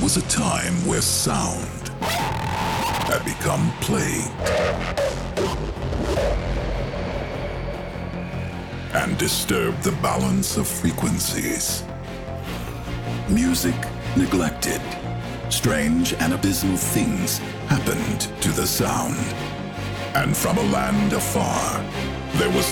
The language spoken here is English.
was a time where sound had become play and disturbed the balance of frequencies. Music neglected. Strange and abysmal things happened to the sound. And from a land afar, there was